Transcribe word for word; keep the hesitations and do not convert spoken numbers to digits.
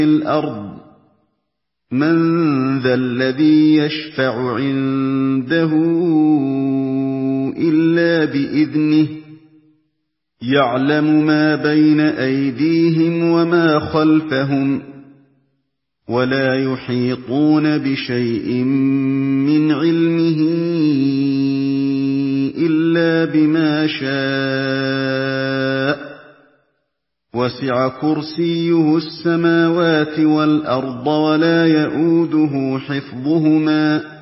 الْأَرْضِ مَن ذَا الَّذِي يَشْفَعُ عِندَهُ إِلَّا بِإِذْنِهِ يَعْلَمُ مَا بَيْنَ أَيْدِيهِمْ وَمَا خَلْفَهُمْ وَلَا يُحِيطُونَ بِشَيْءٍ مِّنْ عِلْمِهِ إِلَّا بِمَا شَاءَ وَسِعَ كُرْسِيُّهُ السَّمَاوَاتِ وَالْأَرْضَ وَلَا يَئُودُهُ حِفْظُهُمَا